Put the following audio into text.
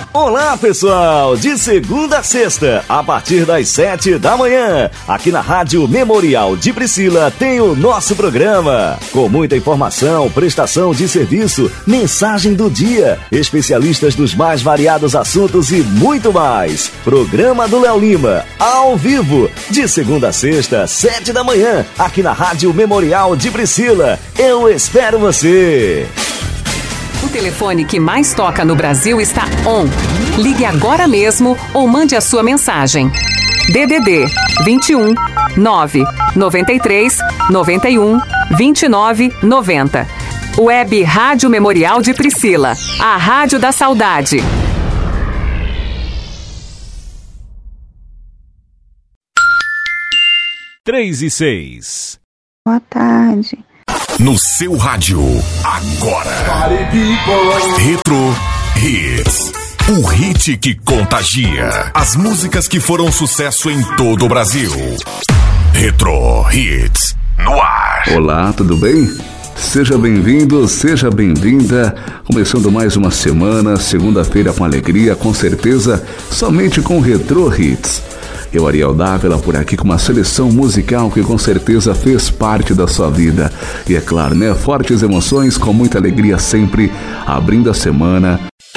Olá, pessoal! De segunda a sexta, a partir das 7 da manhã, aqui na Rádio Memorial de Priscila tem o nosso programa. Com muita informação, prestação de serviço, mensagem do dia, especialistas dos mais variados assuntos e muito mais. Programa do Léo Lima, ao vivo, de segunda a sexta, 7 da manhã, aqui na Rádio Memorial de Priscila. Eu espero você! O telefone que mais toca no Brasil está on. Ligue agora mesmo ou mande a sua mensagem. DDD 21 9 93 91 29 90. Web Rádio Memorial de Priscila, a Rádio da Saudade. Três e 6. Boa tarde. No seu rádio, agora. Retro Hits. O hit que contagia. As músicas que foram sucesso em todo o Brasil. Retro Hits. No ar. Olá, tudo bem? Seja bem-vindo, seja bem-vinda. Começando mais uma semana, segunda-feira com alegria, com certeza, somente com Retro Hits. Eu, Ariel Dávila, por aqui com uma seleção musical que com certeza fez parte da sua vida. E é claro, né? Fortes emoções, com muita alegria sempre, abrindo a semana